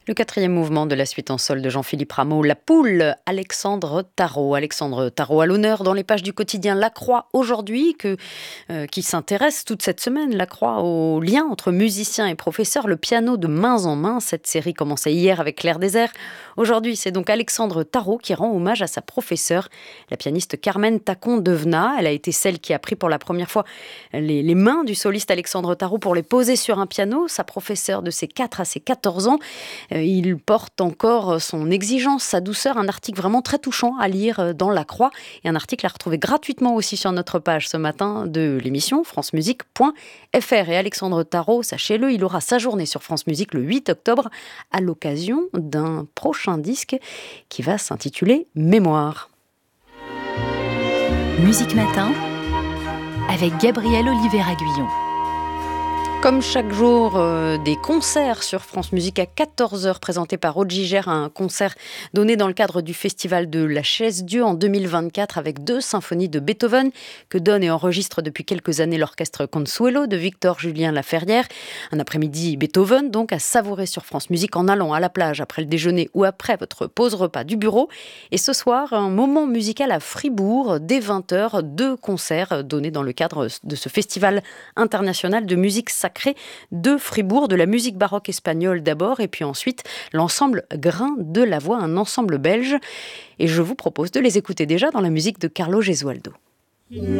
Le quatrième mouvement de la suite en sol de Jean-Philippe Rameau, La Poule, Alexandre Tarot. Alexandre Tarot à l'honneur dans les pages du quotidien La Croix aujourd'hui, qui s'intéresse toute cette semaine, La Croix, au lien entre musiciens et professeurs, le piano de main en main. Cette série commençait hier avec Clair des Airs. Aujourd'hui, c'est donc Alexandre Tarot qui rend hommage à sa professeure, la pianiste Carmen Tacon-Devenat. Elle a été celle qui a pris pour la première fois les mains du soliste Alexandre Tarot pour les poser sur un piano. Sa professeure de ses 4 à ses 14 ans. Il porte encore son exigence, sa douceur, un article vraiment très touchant à lire dans La Croix et un article à retrouver gratuitement aussi sur notre page ce matin de l'émission francemusique.fr. Et Alexandre Tarot, sachez-le, il aura sa journée sur France Musique le 8 octobre à l'occasion d'un prochain disque qui va s'intituler Mémoire. Musique Matin avec Gabriel Oliver-Aguillon. Comme chaque jour, des concerts sur France Musique à 14h présentés par Aude Gigère, un concert donné dans le cadre du festival de la Chaise-Dieu en 2024 avec 2 symphonies de Beethoven que donne et enregistre depuis quelques années l'orchestre Consuelo de Victor-Julien Laferrière. Un après-midi Beethoven donc à savourer sur France Musique en allant à la plage après le déjeuner ou après votre pause repas du bureau. Et ce soir, un moment musical à Fribourg dès 20h, 2 concerts donnés dans le cadre de ce festival international de musique sacrée de Fribourg, de la musique baroque espagnole d'abord, et puis ensuite l'ensemble Grain de la Voix, un ensemble belge. Et je vous propose de les écouter déjà dans la musique de Carlo Gesualdo.